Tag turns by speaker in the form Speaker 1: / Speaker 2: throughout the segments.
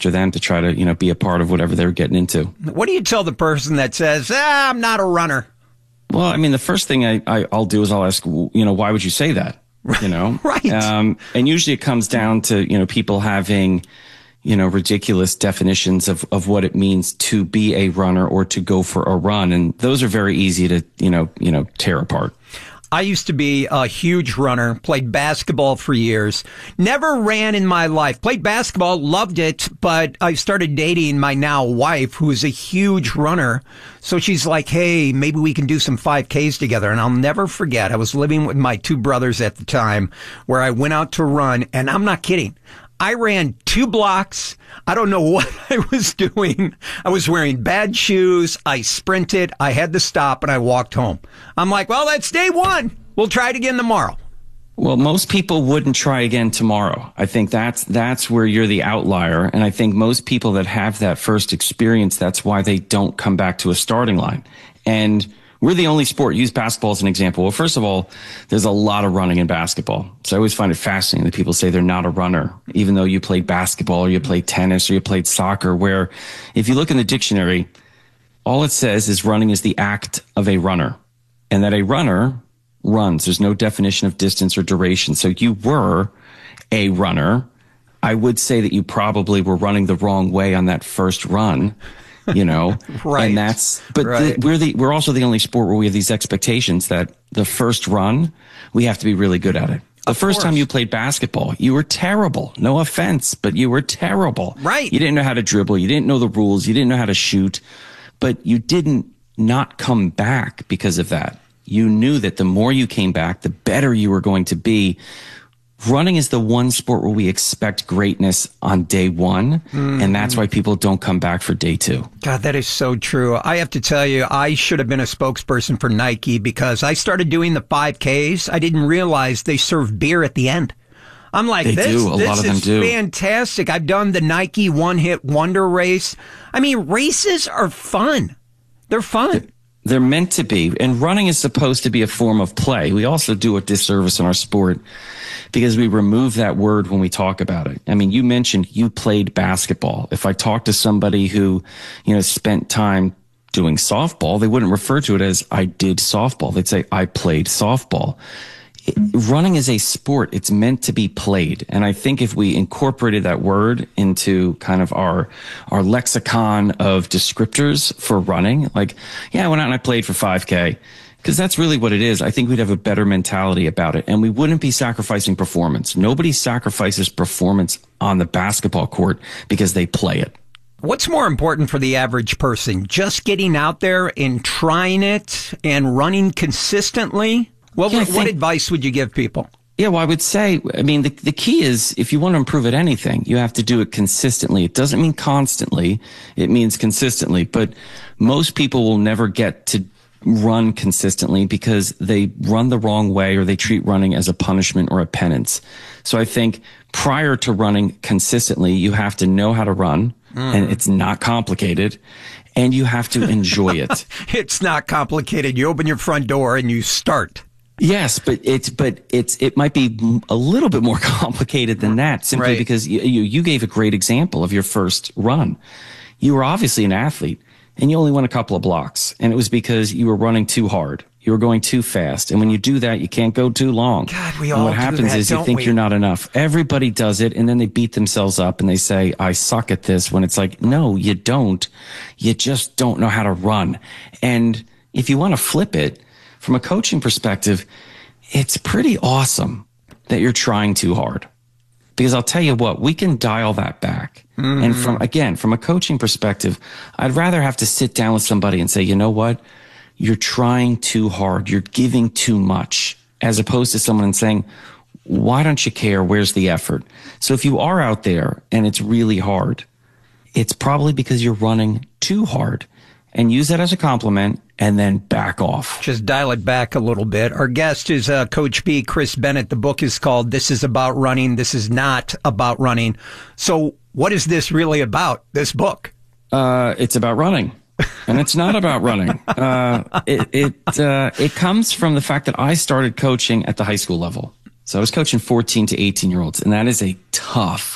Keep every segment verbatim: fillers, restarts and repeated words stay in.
Speaker 1: after them to try to, you know, be a part of whatever they're getting into.
Speaker 2: What do you tell the person that says, ah, I'm not a runner?
Speaker 1: Well, I mean, the first thing I, I, I'll do is I'll ask, you know, why would you say that? You know,
Speaker 2: right.
Speaker 1: Um, and usually it comes down to, you know, people having, you know, ridiculous definitions of, of what it means to be a runner or to go for a run. And those are very easy to, you know, you know, tear apart.
Speaker 2: I used to be a huge runner, played basketball for years, never ran in my life, played basketball, loved it, but I started dating my now wife, who is a huge runner. So she's like, hey, maybe we can do some five Ks together. And I'll never forget, I was living with my two brothers at the time where I went out to run, and I'm not kidding. I ran two blocks. I don't know what I was doing. I was wearing bad shoes. I sprinted. I had to stop, and I walked home. I'm like, well, that's day one. We'll try it again tomorrow.
Speaker 1: Well, most people wouldn't try again tomorrow. I think that's that's where you're the outlier. And I think most people that have that first experience, that's why they don't come back to a starting line. And we're the only sport. Use basketball as an example. Well, first of all, there's a lot of running in basketball. So I always find it fascinating that people say they're not a runner, even though you played basketball or you played tennis or you played soccer, where if you look in the dictionary, all it says is running is the act of a runner, and that a runner runs. There's no definition of distance or duration. So you were a runner. I would say that you probably were running the wrong way on that first run. You know,
Speaker 2: right.
Speaker 1: And that's, but
Speaker 2: right.
Speaker 1: the, we're the, we're also the only sport where we have these expectations that the first run, we have to be really good at it. The
Speaker 2: of
Speaker 1: first
Speaker 2: course.
Speaker 1: time you played basketball, you were terrible. No offense, but you were terrible.
Speaker 2: Right.
Speaker 1: You didn't know how to dribble. You didn't know the rules. You didn't know how to shoot, but you didn't not come back because of that. You knew that the more you came back, the better you were going to be. Running is the one sport where we expect greatness on day one, mm-hmm. and that's why people don't come back for day two.
Speaker 2: God, that is so true. I have to tell you, I should have been a spokesperson for Nike because I started doing the five Ks. I didn't realize they serve beer at the end. I'm like,
Speaker 1: they
Speaker 2: this,
Speaker 1: do. A
Speaker 2: this
Speaker 1: lot of them
Speaker 2: is
Speaker 1: do.
Speaker 2: fantastic. I've done the Nike one-hit wonder race. I mean, races are fun. They're fun.
Speaker 1: They're meant to be. And running is supposed to be a form of play. We also do a disservice in our sport because we remove that word when we talk about it. I mean, you mentioned you played basketball. If I talk to somebody who, you know, spent time doing softball, they wouldn't refer to it as I did softball. They'd say I played softball. It, running is a sport. It's meant to be played. And I think if we incorporated that word into kind of our, our lexicon of descriptors for running, like, yeah, I went out and I played for five K, because that's really what it is. I think we'd have a better mentality about it, and we wouldn't be sacrificing performance. Nobody sacrifices performance on the basketball court because they play it.
Speaker 2: What's more important for the average person? Just getting out there and trying it and running consistently? What,
Speaker 1: yeah,
Speaker 2: what
Speaker 1: think,
Speaker 2: advice would you give people?
Speaker 1: Yeah, well, I would say, I mean, the, the key is if you want to improve at anything, you have to do it consistently. It doesn't mean constantly. It means consistently. But most people will never get to run consistently because they run the wrong way or they treat running as a punishment or a penance. So I think prior to running consistently, you have to know how to run, mm. and it's not complicated. And you have to enjoy it.
Speaker 2: It's not complicated. You open your front door and you start.
Speaker 1: Yes, but it's but it's it might be a little bit more complicated than that, simply
Speaker 2: right.
Speaker 1: because you, you you gave a great example of your first run. You were obviously an athlete, and you only won a couple of blocks, and it was because you were running too hard. You were going too fast, and when you do that, you can't go too long.
Speaker 2: God, we
Speaker 1: and
Speaker 2: all
Speaker 1: what
Speaker 2: do
Speaker 1: happens
Speaker 2: that,
Speaker 1: is you
Speaker 2: don't
Speaker 1: think
Speaker 2: we?
Speaker 1: you're not enough. Everybody does it, and then they beat themselves up and they say, "I suck at this." When it's like, no, you don't. You just don't know how to run. And if you want to flip it from a coaching perspective, it's pretty awesome that you're trying too hard. Because I'll tell you what, we can dial that back. Mm. And from, again, from a coaching perspective, I'd rather have to sit down with somebody and say, you know what? You're trying too hard. You're giving too much, as opposed to someone saying, why don't you care? Where's the effort? So if you are out there and it's really hard, it's probably because you're running too hard. And use that as a compliment and then back off.
Speaker 2: Just dial it back a little bit. Our guest is uh, Coach B, Chris Bennett. The book is called This Is About Running. This is not about running. So what is this really about, this book?
Speaker 1: Uh, it's about running. And it's not about running. Uh, it it, uh, it comes from the fact that I started coaching at the high school level. So I was coaching fourteen to eighteen year olds, and that is a tough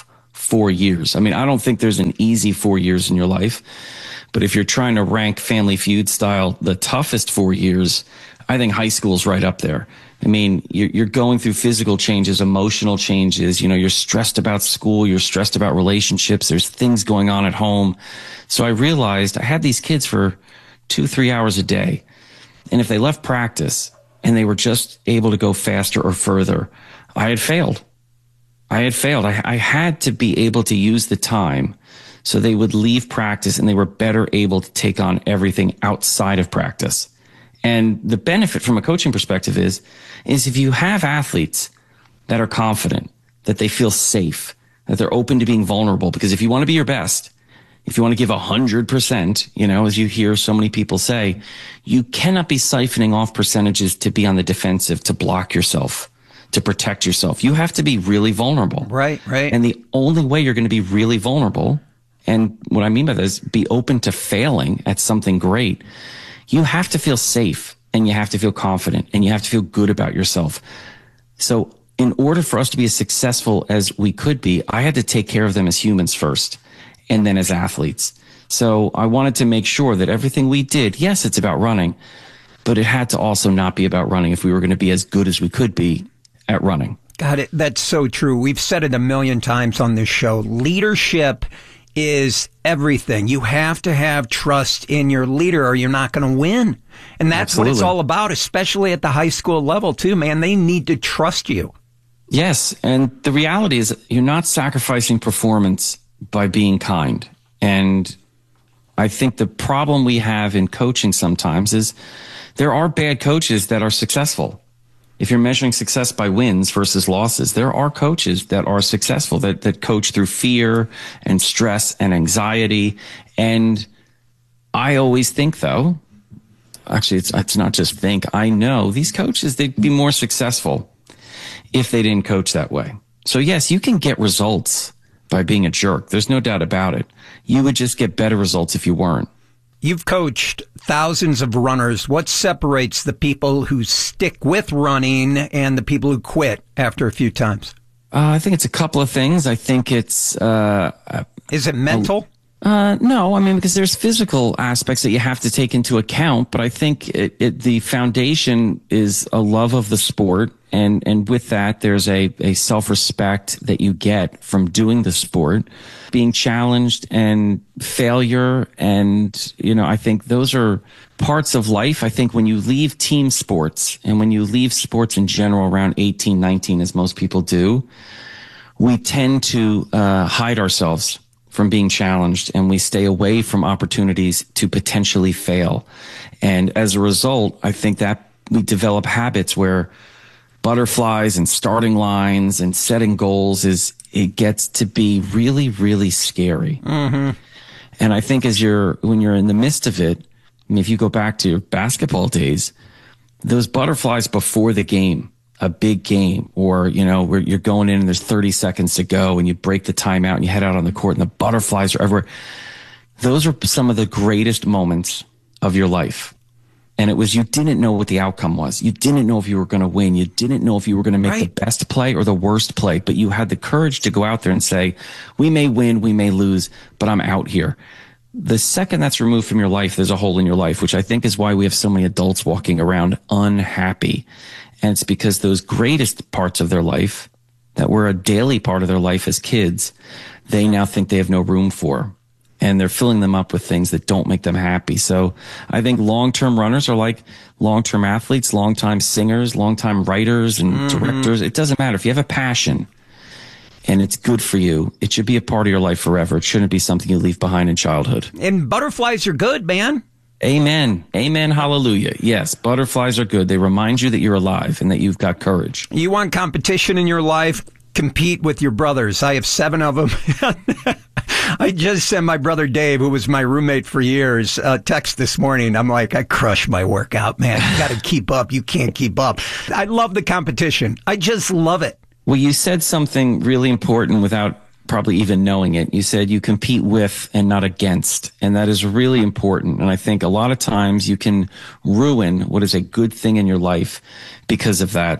Speaker 1: four years. I mean, I don't think there's an easy four years in your life, but if you're trying to rank Family Feud style, the toughest four years, I think high school is right up there. I mean, you're, you're going through physical changes, emotional changes. You know, you're stressed about school. You're stressed about relationships. There's things going on at home. So I realized I had these kids for two, three hours a day. And if they left practice and they were just able to go faster or further, I had failed. I had failed. I, I had to be able to use the time so they would leave practice and they were better able to take on everything outside of practice. And the benefit from a coaching perspective is, is if you have athletes that are confident, that they feel safe, that they're open to being vulnerable, because if you want to be your best, if you want to give a hundred percent, you know, as you hear so many people say, you cannot be siphoning off percentages to be on the defensive, to block yourself, to protect yourself. You have to be really vulnerable.
Speaker 2: Right, right.
Speaker 1: And the only way you're going to be really vulnerable, and what I mean by that is be open to failing at something great, you have to feel safe and you have to feel confident and you have to feel good about yourself. So in order for us to be as successful as we could be, I had to take care of them as humans first and then as athletes. So I wanted to make sure that everything we did, yes, it's about running, but it had to also not be about running if we were going to be as good as we could be at running.
Speaker 2: God, it, that's so true. We've said it a million times on this show. Leadership is everything. You have to have trust in your leader or you're not going to win. And that's Absolutely. What it's all about, especially at the high school level too, man. They need to trust you.
Speaker 1: Yes. And the reality is you're not sacrificing performance by being kind. And I think the problem we have in coaching sometimes is there are bad coaches that are successful. If you're measuring success by wins versus losses, there are coaches that are successful, that, that coach through fear and stress and anxiety. And I always think, though, actually, it's, it's not just think, I know these coaches, they'd be more successful if they didn't coach that way. So yes, you can get results by being a jerk. There's no doubt about it. You would just get better results if you weren't.
Speaker 2: You've coached thousands of runners. What separates the people who stick with running and the people who quit after a few times?
Speaker 1: Uh, I think it's a couple of things. I think it's... Uh,
Speaker 2: Is it mental?
Speaker 1: Uh, no, I mean, because there's physical aspects that you have to take into account, but I think it, it, the foundation is a love of the sport. And, and with that, there's a, a self-respect that you get from doing the sport, being challenged and failure. And, you know, I think those are parts of life. I think when you leave team sports and when you leave sports in general around eighteen, nineteen, as most people do, we tend to uh, hide ourselves from being challenged and we stay away from opportunities to potentially fail. And as a result, I think that we develop habits where butterflies and starting lines and setting goals is, it gets to be really, really scary.
Speaker 2: Mm-hmm.
Speaker 1: And I think as you're, when you're in the midst of it, I mean, if you go back to your basketball days, those butterflies before the game, a big game, or, you know, where you're going in and there's thirty seconds to go and you break the timeout and you head out on the court and the butterflies are everywhere. Those are some of the greatest moments of your life. And it was, you didn't know what the outcome was. You didn't know if you were going to win. You didn't know if you were going to make right. the best play or the worst play, but you had the courage to go out there and say, we may win, we may lose, but I'm out here. The second that's removed from your life, there's a hole in your life, which I think is why we have so many adults walking around unhappy. And it's because those greatest parts of their life that were a daily part of their life as kids, they now think they have no room for. And they're filling them up with things that don't make them happy. So I think long-term runners are like long-term athletes, long-time singers, long-time writers and mm-hmm. directors. It doesn't matter. If you have a passion and it's good for you, it should be a part of your life forever. It shouldn't be something you leave behind in childhood.
Speaker 2: And butterflies are good, man.
Speaker 1: Amen. Amen. Hallelujah. Yes, butterflies are good. They remind you that you're alive and that you've got courage.
Speaker 2: You want competition in your life? Compete with your brothers. I have seven of them. I just sent my brother Dave, who was my roommate for years, a text this morning. I'm like, I crush my workout, man. You got to keep up. You can't keep up. I love the competition. I just love it.
Speaker 1: Well, you said something really important without probably even knowing it. You said you compete with and not against. And that is really important. And I think a lot of times you can ruin what is a good thing in your life because of that.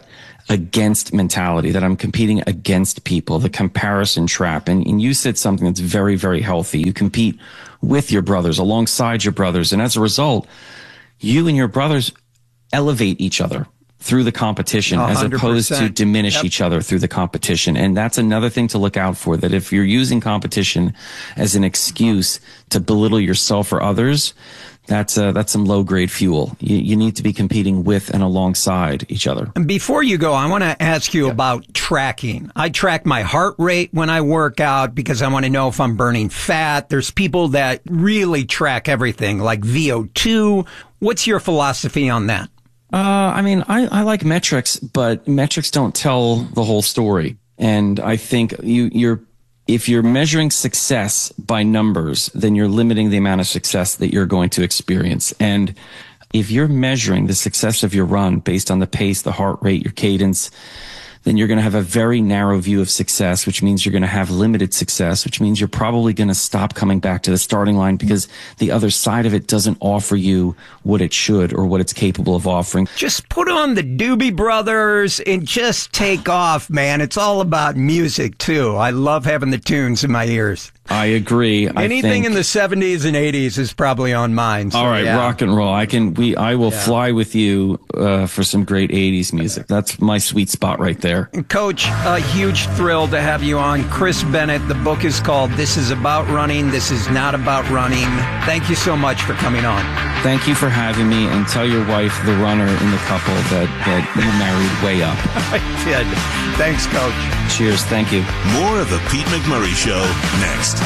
Speaker 1: against mentality, that I'm competing against people, the comparison trap. And, and you said something that's very, very healthy. You compete with your brothers, alongside your brothers. And as a result, you and your brothers elevate each other through the competition
Speaker 2: one hundred percent.
Speaker 1: As opposed to diminish
Speaker 2: Yep.
Speaker 1: each other through the competition. And that's another thing to look out for, that if you're using competition as an excuse to belittle yourself or others, that's uh, that's some low grade fuel. You, you need to be competing with and alongside each other.
Speaker 2: And before you go, I want to ask you about tracking. I track my heart rate when I work out because I want to know if I'm burning fat. There's people that really track everything, like V O two. What's your philosophy on that?
Speaker 1: Uh, I mean, I, I like metrics, but metrics don't tell the whole story. And I think you, you're, if you're measuring success by numbers, then you're limiting the amount of success that you're going to experience. And if you're measuring the success of your run based on the pace, the heart rate, your cadence, then you're going to have a very narrow view of success, which means you're going to have limited success, which means you're probably going to stop coming back to the starting line because the other side of it doesn't offer you what it should or what it's capable of offering.
Speaker 2: Just put on the Doobie Brothers and just take off, man. It's all about music, too. I love having the tunes in my ears.
Speaker 1: I agree.
Speaker 2: Anything
Speaker 1: I think,
Speaker 2: in the seventies and eighties is probably on mine. So,
Speaker 1: all right,
Speaker 2: yeah.
Speaker 1: rock and roll. I can. We. I will
Speaker 2: Yeah.
Speaker 1: fly with you uh, for some great eighties music. That's my sweet spot right there.
Speaker 2: And Coach, a huge thrill to have you on. Chris Bennett, the book is called This Is About Running, This Is Not About Running. Thank you so much for coming on.
Speaker 1: Thank you for having me, and tell your wife, the runner in the couple, that, that you married way up.
Speaker 2: I did. Thanks, Coach.
Speaker 1: Cheers. Thank you.
Speaker 3: More of the Pete McMurray Show next.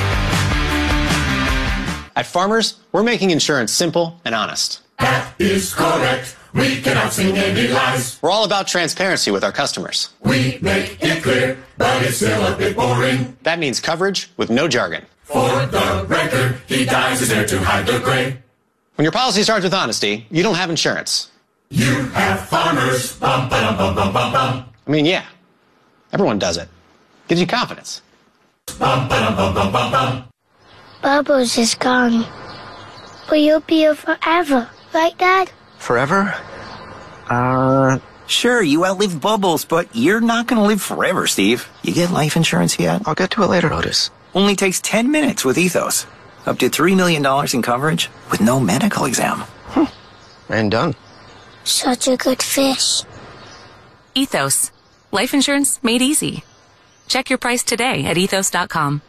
Speaker 4: At Farmers, we're making insurance simple and honest.
Speaker 5: That is correct. We cannot sing any lies.
Speaker 4: We're all about transparency with our customers.
Speaker 5: We make it clear, but it's still a bit boring.
Speaker 4: That means coverage with no jargon.
Speaker 5: For the record, he dyes his hair to hide the gray.
Speaker 4: When your policy starts with honesty, you don't have insurance.
Speaker 5: You have Farmers. Bum, ba-dum, bum, bum, bum, bum.
Speaker 4: I mean, yeah, everyone does it. Gives you confidence.
Speaker 5: Bum, ba-dum, bum, bum, bum, bum.
Speaker 6: Bubbles is gone. But you'll be here forever, right, Dad?
Speaker 7: Forever? Uh, sure, you outlive Bubbles, but you're not gonna live forever, Steve. You get life insurance yet?
Speaker 8: I'll get to it later, Otis.
Speaker 7: Only takes ten minutes with Ethos. Up to three million dollars in coverage with no medical exam.
Speaker 8: Hmm. And done.
Speaker 6: Such a good fish.
Speaker 9: Ethos. Life insurance made easy. Check your price today at ethos dot com.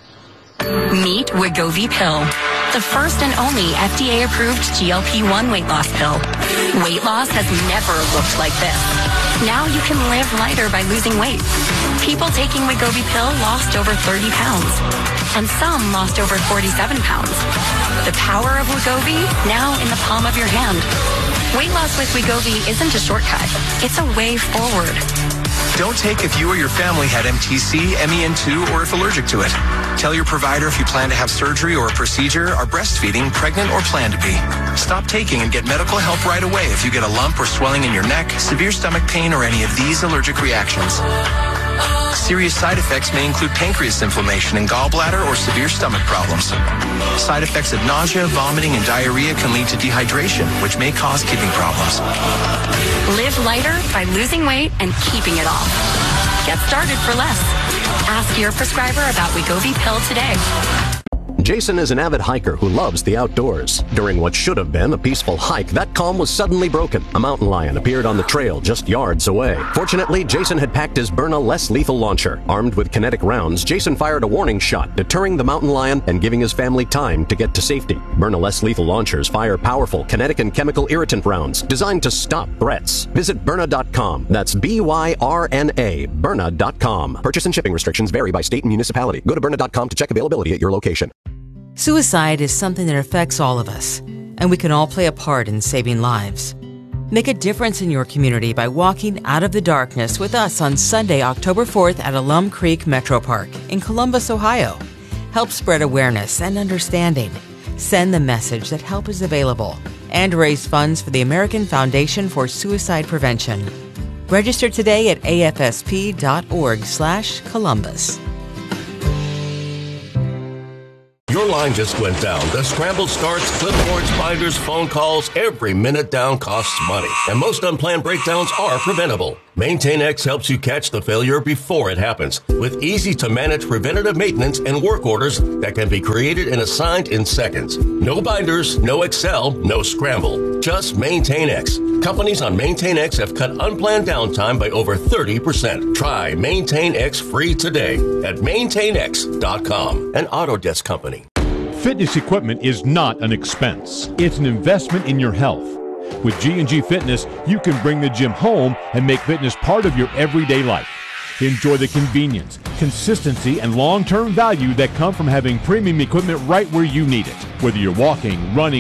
Speaker 9: Meet Wegovy Pill, the first and only F D A-approved G L P one weight loss pill. Weight loss has never looked like this. Now you can live lighter by losing weight. People taking Wegovy Pill lost over thirty pounds, and some lost over forty-seven pounds. The power of Wegovy, now in the palm of your hand. Weight loss with Wegovy isn't a shortcut. It's a way forward.
Speaker 10: Don't take if you or your family had M T C, M E N two, or if allergic to it. Tell your provider if you plan to have surgery or a procedure, are breastfeeding, pregnant, or plan to be. Stop taking and get medical help right away if you get a lump or swelling in your neck, severe stomach pain, or any of these allergic reactions. Serious side effects may include pancreas inflammation and gallbladder or severe stomach problems. Side effects of nausea, vomiting, and diarrhea can lead to dehydration, which may cause kidney problems.
Speaker 9: Live lighter by losing weight and keeping it off. Get started for less. Ask your prescriber about Wegovy Pill today.
Speaker 11: Jason is an avid hiker who loves the outdoors. During what should have been a peaceful hike, that calm was suddenly broken. A mountain lion appeared on the trail just yards away. Fortunately, Jason had packed his Byrna less lethal launcher. Armed with kinetic rounds, Jason fired a warning shot, deterring the mountain lion and giving his family time to get to safety. Byrna less lethal launchers fire powerful kinetic and chemical irritant rounds designed to stop threats. Visit Byrna dot com. That's B Y R N A, Byrna dot com. Purchase and shipping restrictions vary by state and municipality. Go to Byrna dot com to check availability at your location.
Speaker 12: Suicide is something that affects all of us, and we can all play a part in saving lives. Make a difference in your community by walking out of the darkness with us on Sunday, October fourth at Alum Creek Metro Park in Columbus, Ohio. Help spread awareness and understanding. Send the message that help is available and raise funds for the American Foundation for Suicide Prevention. Register today at A F S P dot org slash Columbus.
Speaker 13: Your line just went down. The scrambled starts, clipboards, binders, phone calls, every minute down costs money. And most unplanned breakdowns are preventable. Maintain X helps you catch the failure before it happens with easy-to-manage preventative maintenance and work orders that can be created and assigned in seconds. No binders, no Excel, no scramble. Just Maintain X. Companies on Maintain X have cut unplanned downtime by over thirty percent. Try Maintain X free today at maintain x dot com, an Autodesk company.
Speaker 14: Fitness equipment is not an expense. It's an investment in your health. With G and G Fitness, you can bring the gym home and make fitness part of your everyday life. Enjoy the convenience, consistency, and long-term value that come from having premium equipment right where you need it. Whether you're walking, running,